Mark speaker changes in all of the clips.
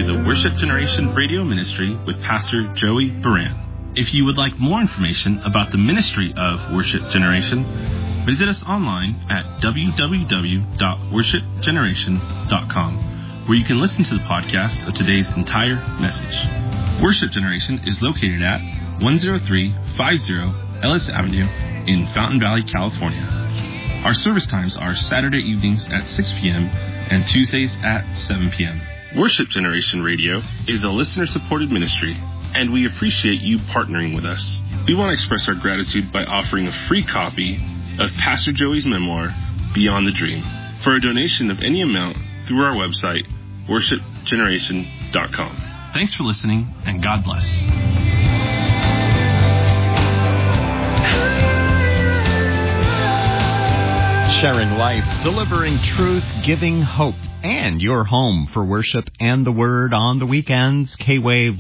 Speaker 1: to the Worship Generation Radio Ministry with Pastor Joey Baran. If you would like more information about the ministry of Worship Generation, visit us online at www.worshipgeneration.com, where you can listen to the podcast of today's entire message. Worship Generation is located at 10350 Ellis Avenue in Fountain Valley, California. Our service times are Saturday evenings at 6 p.m. and Tuesdays at 7 p.m. Worship Generation Radio is a listener-supported ministry, and we appreciate you partnering with us. We want to express our gratitude by offering a free copy of Pastor Joey's memoir, Beyond the Dream, for a donation of any amount through our website, worshipgeneration.com. Thanks for listening, and God bless.
Speaker 2: Sharing life, delivering truth, giving hope, and your home for worship and the Word on the weekends, K-Wave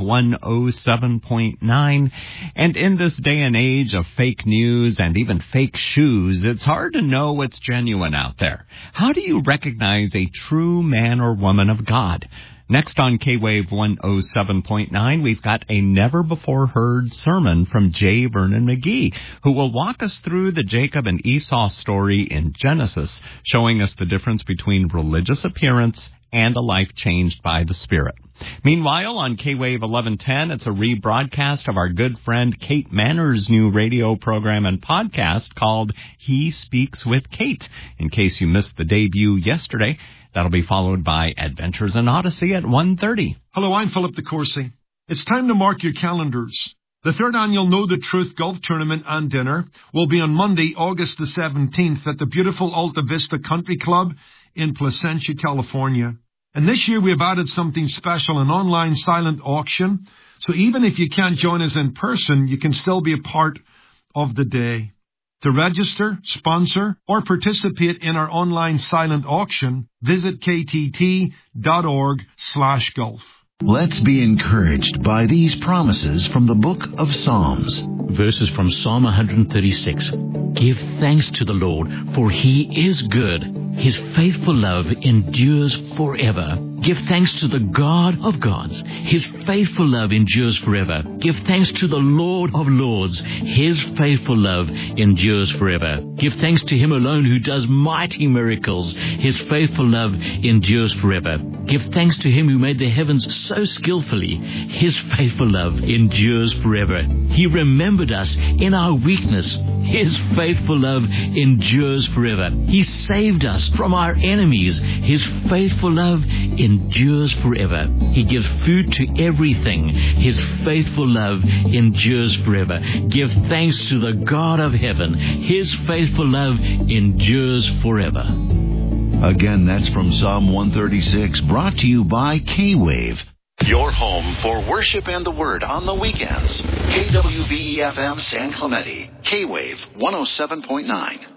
Speaker 2: 107.9. And in this day and age of fake news and even fake shoes, it's hard to know what's genuine out there. How do you recognize a true man or woman of God? Next on K-Wave 107.9, we've got a never-before-heard sermon from J. Vernon McGee, who will walk us through the Jacob and Esau story in Genesis, showing us the difference between religious appearance and a life changed by the Spirit. Meanwhile, on K-Wave 1110, it's a rebroadcast of our good friend Kate Manner's new radio program and podcast called He Speaks with Kate. In case you missed the debut yesterday, that'll be followed by Adventures in Odyssey at 1:30.
Speaker 3: Hello, I'm Philip DeCourcy. It's time to mark your calendars. The third annual Know the Truth Golf Tournament and Dinner will be on Monday, August the 17th at the beautiful Alta Vista Country Club in Placentia, California. And this year we have added something special, an online silent auction. So even if you can't join us in person, you can still be a part of the day. To register, sponsor, or participate in our online silent auction, visit ktt.org/golf.
Speaker 4: Let's be encouraged by these promises from the book of Psalms.
Speaker 5: Verses from Psalm 136. Give thanks to the Lord, for He is good. His faithful love endures forever. Give thanks to the God of gods. His faithful love endures forever. Give thanks to the Lord of lords. His faithful love endures forever. Give thanks to Him alone who does mighty miracles. His faithful love endures forever. Give thanks to Him who made the heavens so skillfully. His faithful love endures forever. He remembered us in our weakness. His faithful love endures forever. He saved us from our enemies. His faithful love endures forever. He gives food to everything. His faithful love endures forever. Give thanks to the God of heaven. His faithful love endures forever.
Speaker 4: Again, that's from Psalm 136, brought to you by K-Wave, your home for worship and the Word on the weekends. KWVE-FM San Clemente, K-Wave 107.9.